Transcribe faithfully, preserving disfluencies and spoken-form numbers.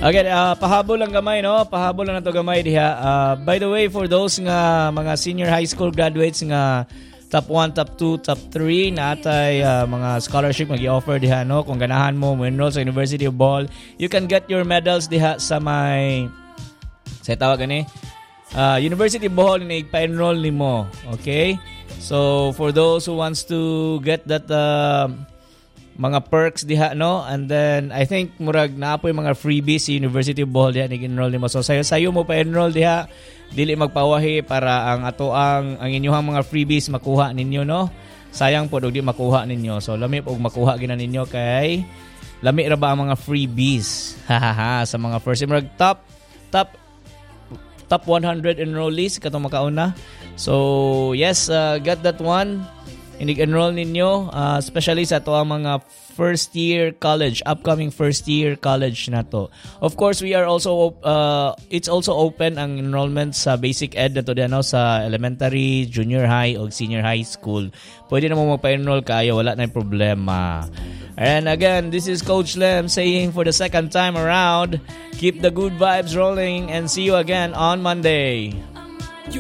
Okay, uh, pahabol lang gamay, no? Pahabol lang na to gamay diha. Uh, by the way, for those nga mga senior high school graduates nga top one, top two, top three na atay uh, mga scholarship mag-i-offer diha, no? Kung ganahan mo mo enroll sa University of Bohol, you can get your medals diha sa may sa tawag gani uh, University of Bohol na ipa-enroll nimo. Okay? So for those who wants to get that uh, mga perks diha, no, and then I think murag naapoy mga freebies sa University of Bohol diha nag-enroll nimo. So sayo sayo mo pa enroll diha, dili magpawahi para ang ato ang ang inyong mga freebies makuha ninyo, no. Sayang po og di makuha ninyo. So lami og makuha gina ninyo kay lami ra ba ang mga freebies hahaha sa mga first murag top top top one hundred enrollees katong makauna. So yes, uh, get that one. Inig-enroll ninyo, uh, especially sa to ang mga first year college, upcoming first year college na to. Of course, we are also, uh, it's also open ang enrollment sa basic ed na to din, no? Sa elementary, junior high, o senior high school. Pwede na mo magpa-enroll kayo, wala na yung problema. And again, this is Coach Lem saying for the second time around, keep the good vibes rolling and see you again on Monday.